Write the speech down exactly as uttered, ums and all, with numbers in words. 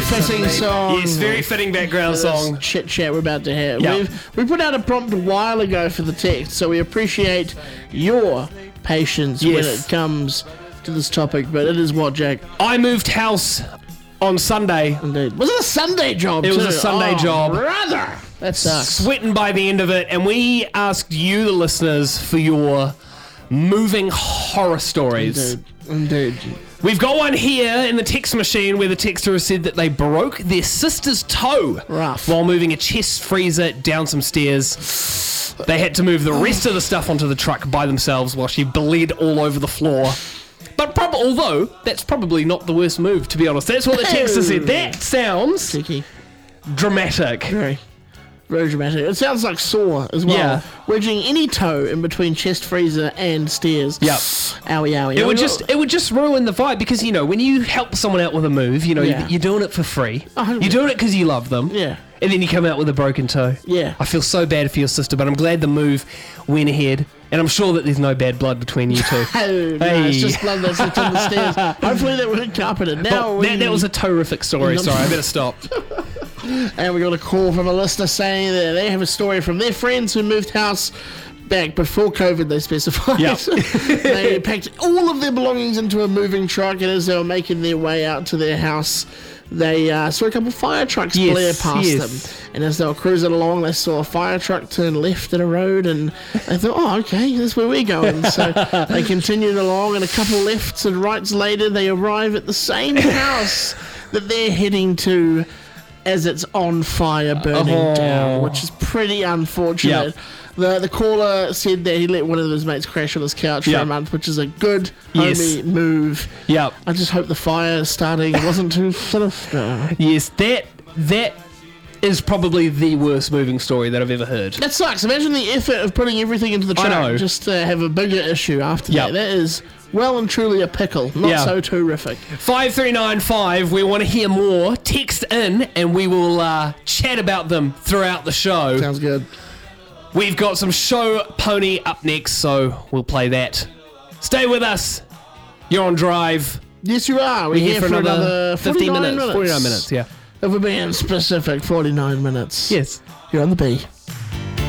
fitting song. Yes, very fitting background for song. this chit chat we're about to have. Yep. We've, we put out a prompt a while ago for the text, so we appreciate your patience when Yes. it comes to this topic. But it is what, Jack? I moved house on Sunday. Indeed. Was it a Sunday job? It was too? a Sunday Oh, job. brother. That sucks. Sweating by the end of it, and we asked you, the listeners, for your moving horror stories. Indeed. Indeed. We've got one here in the text machine where the texter has said that they broke their sister's toe Rough. while moving a chest freezer down some stairs. They had to move the rest of the stuff onto the truck by themselves while she bled all over the floor. But prob- although, that's probably not the worst move, to be honest. That's what the texter said. That sounds Tricky. dramatic. Very. Very dramatic. It sounds like Saw as well. Yeah. Wedging any toe in between chest freezer and stairs. Yep. Owie, owie. It would owie. just it would just ruin the vibe because, you know, when you help someone out with a move, you know, Yeah. you're doing it for free. Oh, You're doing it because you love them. Yeah. And then you come out with a broken toe. Yeah. I feel so bad for your sister, but I'm glad the move went ahead. And I'm sure that there's no bad blood between you two. Oh, no, it's just blood that's left on the stairs. Hopefully that wasn't carpeted. Now Well, we, that, that was a terrific story. Sorry, I better stop. And we got a call from a listener saying that they have a story from their friends who moved house back before COVID, they specified. Yep. They packed all of their belongings into a moving truck, and as they were making their way out to their house, they uh, saw a couple of fire trucks Yes, blare past yes. them. And as they were cruising along, they saw a fire truck turn left at a road, and they thought, oh, okay, that's where we're going. So they continued along, and a couple lefts and rights later, they arrive at the same house that they're heading to as it's on fire, burning Oh. down, which is pretty unfortunate. Yep. The the caller said that he let one of his mates crash on his couch for Yep. a month, which is a good, Yes. homey move. Yep. I just hope the fire starting wasn't too sort of... Uh, Yes, that that is probably the worst moving story that I've ever heard. that sucks. Imagine the effort of putting everything into the I truck know. just to have a bigger issue after Yep. that. That is well and truly a pickle. Not Yeah. so terrific. five three nine five, we want to hear more. Text in and we will uh, chat about them throughout the show. Sounds good. We've got some Show Pony up next, so we'll play that. Stay with us. You're on Drive. Yes, you are. We're, We're here, here for another fifteen forty-nine minutes. forty-nine minutes, yeah. If we're being specific, forty-nine minutes. Yes. You're on the B.